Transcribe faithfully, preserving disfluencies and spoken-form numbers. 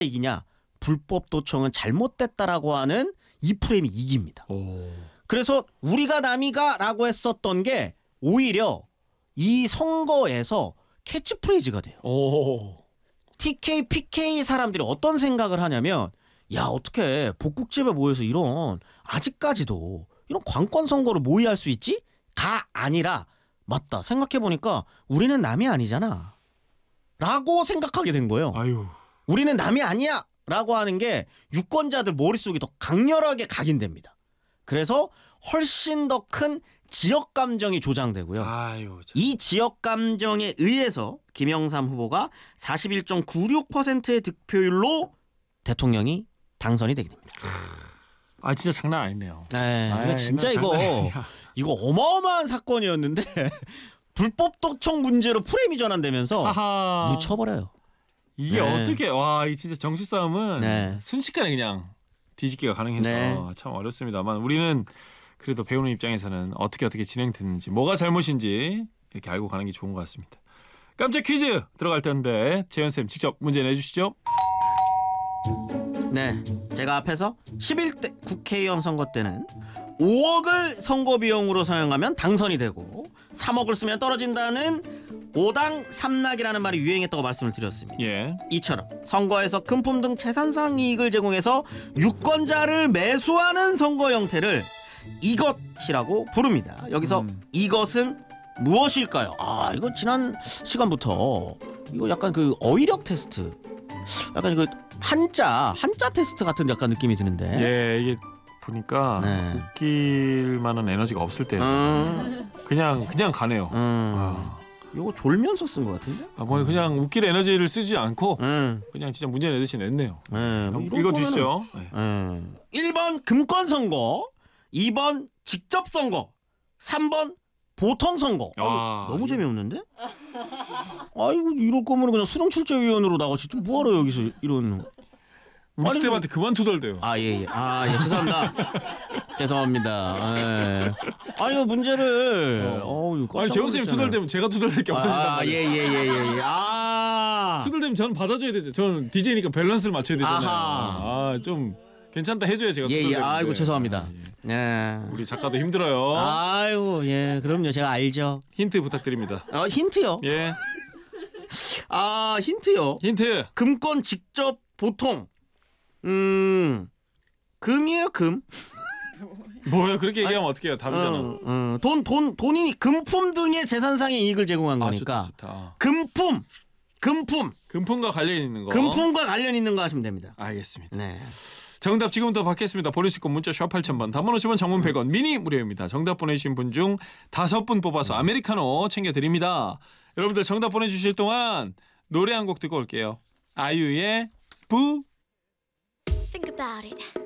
이기냐? 불법 도청은 잘못됐다라고 하는 이 프레임이 이깁니다. 오. 그래서 우리가 남이가라고 했었던 게 오히려 이 선거에서 캐치프레이즈가 돼요. 오. 티케이, 피케이 사람들이 어떤 생각을 하냐면 야 어떻게 복국집에 모여서 이런 아직까지도 이런 관권 선거를 모의할 수 있지? 가 아니라 맞다 생각해보니까 우리는 남이 아니잖아 라고 생각하게 된 거예요. 아유. 우리는 남이 아니야 라고 하는 게 유권자들 머릿속이 더 강렬하게 각인됩니다. 그래서 훨씬 더 큰 지역 감정이 조장되고요. 아유. 참. 이 지역 감정에 의해서 김영삼 후보가 사십일 점 구육 퍼센트의 득표율로 대통령이 당선이 되게 됩니다. 아 진짜 장난 아니네요. 네, 아이, 이거 진짜 이거 아니야. 이거 어마어마한 사건이었는데 불법 도청 문제로 프레임이 전환되면서 하하. 묻혀버려요. 이게 네. 어떻게 와 이 진짜 정치 싸움은 네. 순식간에 그냥 뒤집기가 가능해서 네. 참 어렵습니다만 우리는 그래도 배우는 입장에서는 어떻게 어떻게 진행됐는지 뭐가 잘못인지 이렇게 알고 가는 게 좋은 것 같습니다. 깜짝 퀴즈 들어갈 텐데 재현 쌤 직접 문제 내주시죠. 네, 제가 앞에서 십일 대 국회의원 선거 때는 오억을 선거 비용으로 사용하면 당선이 되고 삼억을 쓰면 떨어진다는 오당 삼락이라는 말이 유행했다고 말씀을 드렸습니다. 예. 이처럼 선거에서 금품 등 재산상 이익을 제공해서 유권자를 매수하는 선거 형태를 이것이라고 부릅니다. 여기서 음. 이것은 무엇일까요? 아 이거 지난 시간부터 이거 약간 그 어휘력 테스트, 약간 그 한자 한자 테스트 같은 약간 느낌이 드는데. 예 이게 보니까 네. 웃길 만한 에너지가 없을 때 음, 그냥 그냥 가네요. 음, 아, 이거 졸면서 쓴 것 같은데? 아, 뭐 그냥 웃길 에너지를 쓰지 않고 음, 그냥 진짜 문제 내듯이 냈네요. 네, 뭐 이런 이거 거는- 주시죠. 네. 음. 일 번 금권 선거, 이 번 직접 선거, 삼 번 보통 선거. 아, 아유, 너무 이거- 재미없는데? 아이고 이럴 거면 그냥 수능 출제위원으로 나가지 좀 뭐하러 여기서 이런. 우리 아니, 스텝한테 그만 투덜대요. 아 예예. 아 예 죄송합니다. 죄송합니다. 예. 아니 이거 문제를. 어. 어우, 아니 재원 쌤이 투덜대면 제가 투덜댈 게 없어진단 말이에요. 아예예예예. 예, 아. 투덜대면 저는 받아줘야 되죠. 저는 디제이니까 밸런스를 맞춰야 되잖아요. 아하. 아좀 괜찮다 해줘야 제가 예예. 투덜대는데. 아이고 죄송합니다. 아, 예. 네. 우리 작가도 힘들어요. 아이고 예 그럼요 제가 알죠. 힌트 부탁드립니다. 어 힌트요. 예, 아 힌트요. 힌트. 금권 직접 보통. 음 금이에요 금. 뭐야 그렇게 얘기하면 어떡해요? 답이잖아. 어, 어, 돈, 돈, 돈이 금품 등의 재산상의 이익을 제공한 아 거니까 좋다 좋다. 금품, 금품, 금품과 관련 있는 거. 금품과 관련 있는 거 하시면 됩니다. 알겠습니다. 네. 정답 지금부터 받겠습니다. 보내주실 건 문자 샵 팔천 번, 단문 오십 원, 장문 백 원, 미니 무료입니다. 정답 보내주신 분 중 다섯 분 뽑아서 아메리카노 챙겨드립니다. 여러분들 정답 보내주실 동안 노래 한 곡 듣고 올게요. 아이유의 부. Think about it.